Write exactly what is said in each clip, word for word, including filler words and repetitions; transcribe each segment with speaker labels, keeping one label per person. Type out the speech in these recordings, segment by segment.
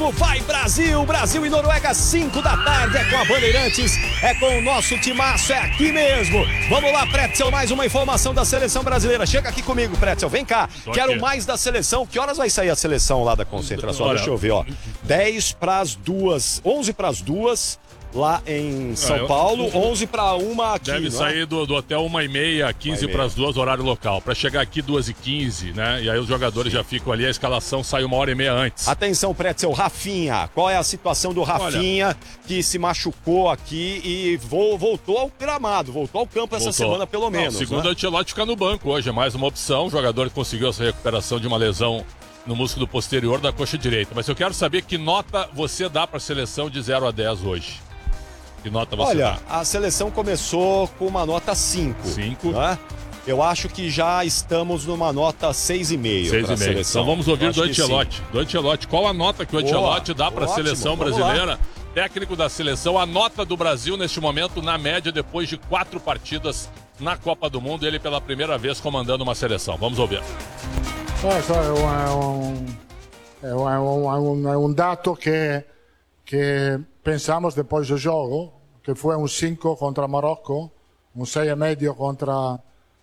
Speaker 1: Vai Brasil, Brasil e Noruega, cinco da tarde, é com a Bandeirantes, é com o nosso timaço, é aqui mesmo. Vamos lá, Pretzel, mais uma informação da seleção brasileira. Chega aqui comigo, Pretzel, vem cá. Tô Quero aqui. mais da seleção. Que horas vai sair a seleção lá da concentração? Olha, deixa eu ver, ó. dez para as duas, onze para as duas. Lá em São é, Paulo, eu, eu, onze para uma aqui.
Speaker 2: Deve sair do, do hotel uma e meia, quinze para as duas, horário local. Para chegar aqui duas e quinze, né? E aí os jogadores Sim. já ficam ali, a escalação sai uma hora e meia antes.
Speaker 1: Atenção, Pretzel, Rafinha. Qual é a situação do Rafinha, Olha, que se machucou aqui e vo, voltou ao gramado, voltou ao campo essa voltou. semana pelo menos. Não,
Speaker 2: segundo
Speaker 1: né?
Speaker 2: o Ancelotti fica no banco hoje, é mais uma opção. O jogador que conseguiu essa recuperação de uma lesão no músculo posterior da coxa direita. Mas eu quero saber que nota você dá para a seleção de zero a dez hoje. Que nota você
Speaker 1: Olha,
Speaker 2: dá?
Speaker 1: a seleção começou com uma nota cinco.
Speaker 2: cinco.
Speaker 1: Né? Eu acho que já estamos numa nota seis vírgula cinco.
Speaker 2: seis vírgula cinco. Então vamos ouvir do Ancelotti. Do Ancelotti, qual a nota que o Ancelotti dá para a seleção brasileira? Técnico da seleção, a nota do Brasil neste momento, na média, depois de quatro partidas na Copa do Mundo, ele pela primeira vez comandando uma seleção. Vamos ouvir.
Speaker 3: Questo è un, è un, è un dato che, che pensamos depois do jogo, que foi um cinco contra Marocco, um seis e meio contra,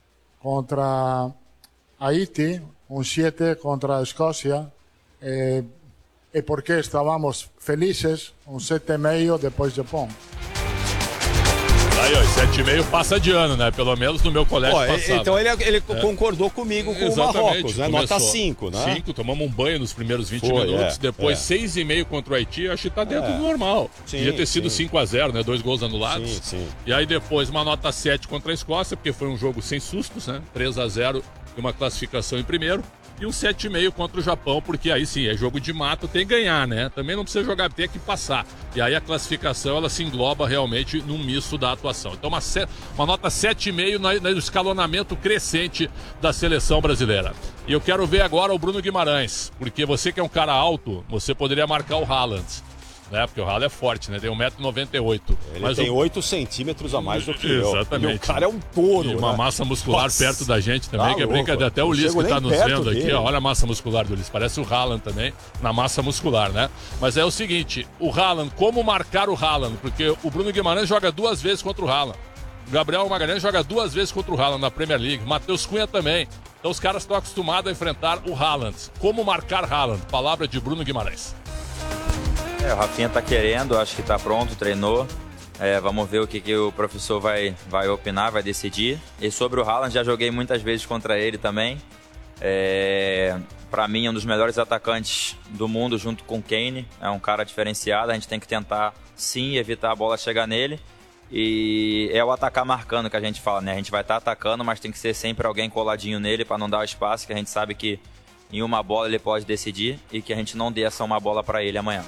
Speaker 3: contra Haiti, um sete contra a Escócia, e, e porque estávamos felizes, um sete e meio depois do Japão.
Speaker 2: Aí, ó, sete e meio passa de ano, né? Pelo menos no meu colégio
Speaker 1: ó,
Speaker 2: passado.
Speaker 1: Então ele, ele é. concordou comigo com Exatamente. o Marrocos, né?
Speaker 2: Começou
Speaker 1: Nota cinco, né?
Speaker 2: cinco, tomamos um banho nos primeiros vinte
Speaker 1: Foi,
Speaker 2: minutos,
Speaker 1: é,
Speaker 2: depois
Speaker 1: é.
Speaker 2: seis e meio contra o Haiti, acho que tá dentro é. do normal. Sim, Podia ter sido sim. cinco a zero, né? Dois gols anulados.
Speaker 1: Sim, sim.
Speaker 2: E aí depois uma nota sete contra a Escócia, porque foi um jogo sem sustos, né? três a zero e uma classificação em primeiro. E um sete e meio contra o Japão, porque aí sim, é jogo de mata, tem que ganhar, né? Também não precisa jogar, tem que passar. E aí a classificação, ela se engloba realmente num misto da atuação. Então uma, uma nota sete e meio no escalonamento crescente da seleção brasileira. E eu quero ver agora o Bruno Guimarães, porque você que é um cara alto, você poderia marcar o Haaland. Né? Porque o Haaland é forte, né? Tem um metro e noventa e oito.
Speaker 1: Ele
Speaker 2: mas
Speaker 1: tem
Speaker 2: o...
Speaker 1: oito centímetros a mais do que eu.
Speaker 2: Exatamente.
Speaker 1: E o cara é um touro.
Speaker 2: E uma
Speaker 1: né?
Speaker 2: massa muscular
Speaker 1: Nossa.
Speaker 2: perto da gente também,
Speaker 1: tá
Speaker 2: que é brincadeira. Até o Ulisses que tá nos vendo dele. aqui, ó, olha a massa muscular do Ulisses. Parece o Haaland também, na massa muscular, né? Mas é o seguinte, o Haaland, como marcar o Haaland? Porque o Bruno Guimarães joga duas vezes contra o Haaland. O Gabriel Magalhães joga duas vezes contra o Haaland na Premier League. Matheus Cunha também. Então os caras estão acostumados a enfrentar o Haaland. Como marcar Haaland? Palavra de Bruno Guimarães.
Speaker 4: É, o Rafinha tá querendo, acho que tá pronto, treinou. É, vamos ver o que, que o professor vai, vai opinar, vai decidir. E sobre o Haaland, já joguei muitas vezes contra ele também. É, para mim, é um dos melhores atacantes do mundo, junto com o Kane. É um cara diferenciado, a gente tem que tentar, sim, evitar a bola chegar nele. E é o atacar marcando que a gente fala, né? A gente vai estar tá atacando, mas tem que ser sempre alguém coladinho nele para não dar o espaço, que a gente sabe que em uma bola ele pode decidir e que a gente não dê essa uma bola para ele amanhã.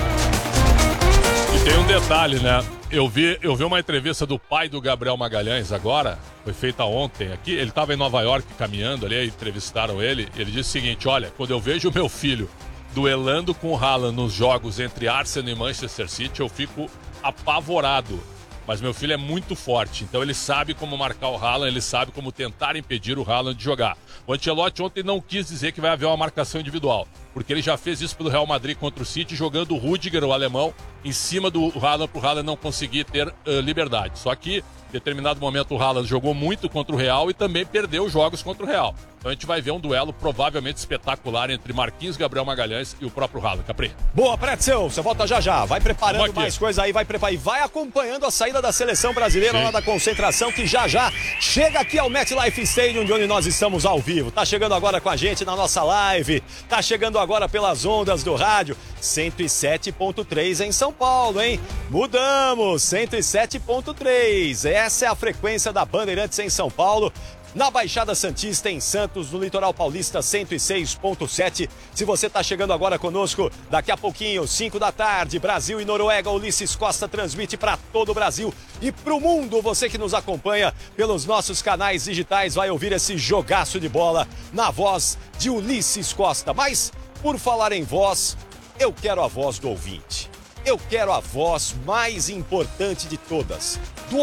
Speaker 2: E tem um detalhe, né? Eu vi, eu vi uma entrevista do pai do Gabriel Magalhães agora, foi feita ontem aqui. Ele estava em Nova York caminhando ali, entrevistaram ele. Ele disse o seguinte: olha, quando eu vejo o meu filho duelando com o Haaland nos jogos entre Arsenal e Manchester City, eu fico apavorado. Mas meu filho é muito forte, então ele sabe como marcar o Haaland, ele sabe como tentar impedir o Haaland de jogar. O Ancelotti ontem não quis dizer que vai haver uma marcação individual, porque ele já fez isso pelo Real Madrid contra o City, jogando o Rudiger, o alemão, em cima do Haaland, para o Haaland não conseguir ter uh, liberdade. Só que, em determinado momento, o Haaland jogou muito contra o Real e também perdeu jogos contra o Real. Então a gente vai ver um duelo provavelmente espetacular entre Marquinhos, Gabriel Magalhães e o próprio Haaland. Capri.
Speaker 1: Boa, Pretzel, você volta já já. Vai preparando mais coisa aí, vai preparar e vai acompanhando a saída da seleção brasileira Sim. lá da concentração, que já já chega aqui ao MetLife Stadium, de onde nós estamos ao vivo. Tá chegando agora com a gente na nossa live, tá chegando agora pelas ondas do rádio, cento e sete ponto três em São Paulo, hein? Mudamos, cento e sete ponto três. Essa é a frequência da Bandeirantes em São Paulo. Na Baixada Santista, em Santos, no Litoral Paulista, cento e seis ponto sete. Se você está chegando agora conosco, daqui a pouquinho, cinco da tarde, Brasil e Noruega, Ulisses Costa transmite para todo o Brasil e para o mundo. Você que nos acompanha pelos nossos canais digitais vai ouvir esse jogaço de bola na voz de Ulisses Costa. Mas, por falar em voz, eu quero a voz do ouvinte. Eu quero a voz mais importante de todas, do